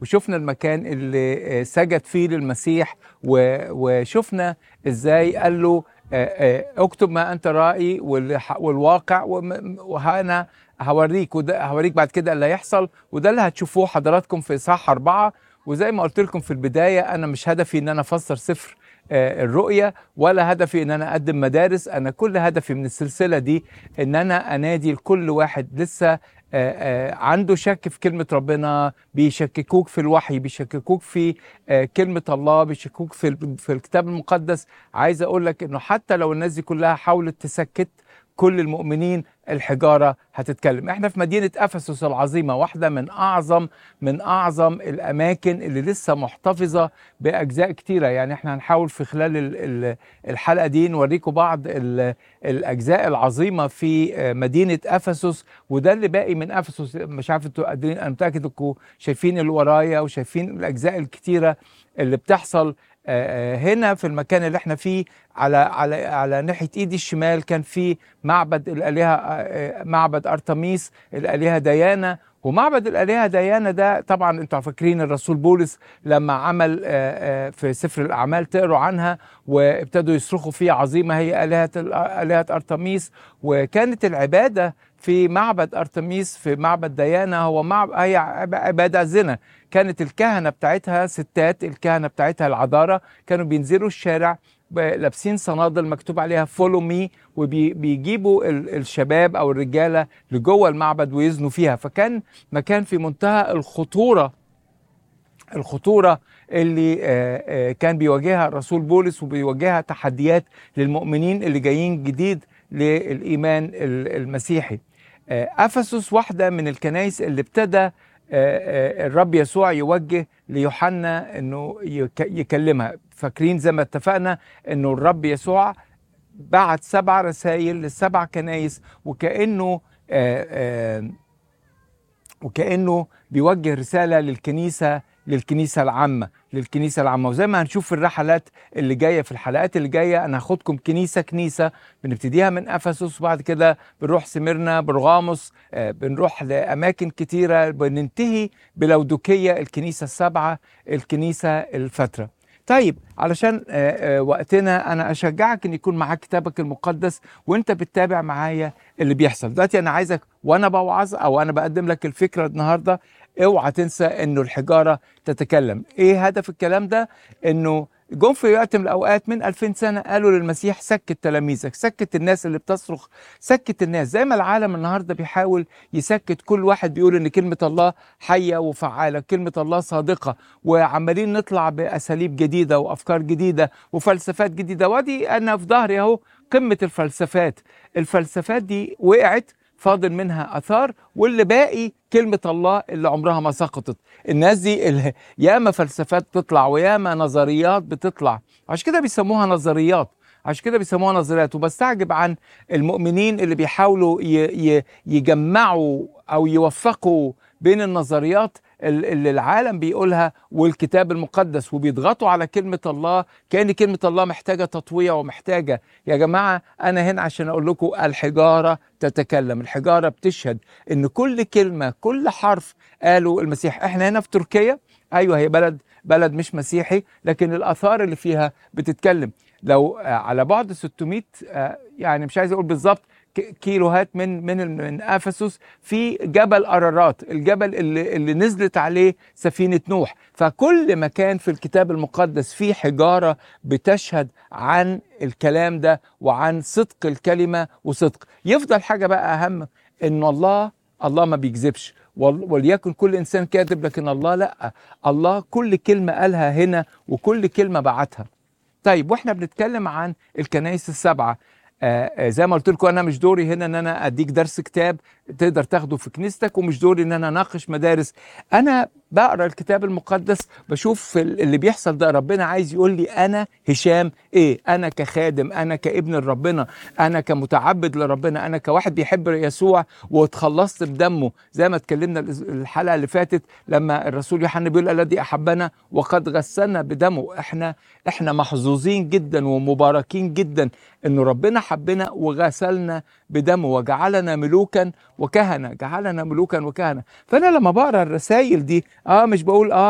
وشفنا المكان اللي سجد فيه للمسيح، وشفنا ازاي قال له اكتب ما انت رائي والواقع، وأنا هوريك، وده هوريك بعد كده اللي هيحصل، وده اللي هتشوفوه حضراتكم في إصحاح 4. وزي ما قلت لكم في البداية، أنا مش هدفي إن أنا أفسر سفر الرؤية، ولا هدفي إن أنا أقدم مدارس. أنا كل هدفي من السلسلة دي إن أنا أنادي لكل واحد لسه عنده شك في كلمة ربنا، بيشككوك في الوحي، بيشككوك في كلمة الله، بيشككوك في الكتاب المقدس. عايز أقول لك إنه حتى لو الناس دي كلها حاولت تسكت كل المؤمنين، الحجارة هتتكلم. احنا في مدينة أفسس العظيمة، واحدة من أعظم الأماكن اللي لسه محتفظة بأجزاء كتيرة. يعني احنا هنحاول في خلال الحلقة دي نوريكم بعض الأجزاء العظيمة في مدينة أفسس، وده اللي باقي من أفسس. مش عارف انتوا قادرين، أنا متأكد انكم شايفين اللي ورايا وشايفين الأجزاء الكتيرة اللي بتحصل هنا في المكان اللي احنا فيه. على ناحية ايدي الشمال كان في معبد الآلهة، معبد أرتميس الآلهة ديانا. ومعبد الآلهة ديانا ده طبعا انتوا فاكرين الرسول بولس لما عمل في سفر الأعمال تقروا عنها، وابتدوا يصرخوا فيه عظيمة هي آلهة أرتميس. وكانت العبادة في معبد أرتميس، في معبد ديانا، هي عبادة زنا. كانت الكهنة بتاعتها ستات، الكهنة بتاعتها العذارى، كانوا بينزلوا الشارع لابسين صنادل مكتوب عليها فولو مي، وبيجيبوا الشباب او الرجاله لجوه المعبد ويزنوا فيها. فكان مكان في منتهى الخطوره اللي كان بيواجهها الرسول بولس، وبيواجهها تحديات للمؤمنين اللي جايين جديد للايمان المسيحي. افسس واحده من الكنائس اللي ابتدى الرب يسوع يوجه ليوحنا انه يكلمها. فاكرين زي ما اتفقنا انه الرب يسوع بعت 7 رسائل ل7 كنائس، وكأنه بيوجه رسالة للكنيسة العامة، وزي ما هنشوف في الرحلات اللي جاية، في الحلقات اللي جاية أنا هاخدكم كنيسة بنبتديها من أفسس، وبعد كده بنروح سميرنا، برغاموس، بنروح لأماكن كتيرة، بننتهي بلودوكية، الكنيسة ال7، الكنيسة الفترة. طيب علشان وقتنا، أنا أشجعك أن يكون معاك كتابك المقدس وأنت بتتابع معايا اللي بيحصل دلوقتي. أنا عايزك وأنا بوعظ أو أنا بقدم لك الفكرة النهاردة، اوعى تنسى أنه الحجارة تتكلم. إيه هدف الكلام ده؟ أنه جم في وقت من الأوقات من 2000 سنة قالوا للمسيح سكت تلاميذك، سكت الناس اللي بتصرخ، سكت الناس. زي ما العالم النهاردة بيحاول يسكت كل واحد بيقول ان كلمة الله حية وفعالة، كلمة الله صادقة، وعمالين نطلع بأساليب جديدة وأفكار جديدة وفلسفات جديدة. ودي أنا في ظهري أهو قمة الفلسفات دي وقعت، فاضل منها أثار، واللي باقي كلمة الله اللي عمرها ما سقطت. الناس دي ياما فلسفات بتطلع وياما نظريات بتطلع، عشان كده بيسموها نظريات. وبستعجب عن المؤمنين اللي بيحاولوا يجمعوا أو يوفقوا بين النظريات اللي العالم بيقولها والكتاب المقدس، وبيضغطوا على كلمة الله كأن كلمة الله محتاجة تطويع ومحتاجة. يا جماعة أنا هنا عشان أقول لكم الحجارة تتكلم، الحجارة بتشهد إن كل كلمة، كل حرف قالوا المسيح. إحنا هنا في تركيا، أيوة هي بلد مش مسيحي، لكن الآثار اللي فيها بتتكلم. لو على بعد 600 يعني مش عايز أقول بالظبط كيلوهات من افسس، في جبل ارارات، الجبل اللي نزلت عليه سفينه نوح. فكل مكان في الكتاب المقدس فيه حجاره بتشهد عن الكلام ده وعن صدق الكلمه وصدق. يفضل حاجه بقى اهم، ان الله ما بيكذبش، وليكن كل انسان كاذب، لكن الله لا، الله كل كلمه قالها هنا وكل كلمه بعتها. طيب واحنا بنتكلم عن الكنائس ال7، زي ما قلت لكم انا مش دوري هنا ان انا اديك درس كتاب تقدر تاخده في كنيستك، ومش دوري ان انا اناقش مدارس. انا بقرا الكتاب المقدس، بشوف اللي بيحصل ده ربنا عايز يقول لي انا هشام ايه، انا كخادم، انا كابن لربنا، انا كمتعبد لربنا، انا كواحد بيحب يسوع واتخلصت بدمه. زي ما اتكلمنا الحلقه اللي فاتت لما الرسول يوحنا بيقول الذي احبنا وقد غسلنا بدمه. احنا محظوظين جدا ومباركين جدا انه ربنا حبنا وغسلنا بدمه وجعلنا ملوكا وكهنة، فانا لما بقرا الرسائل دي مش بقول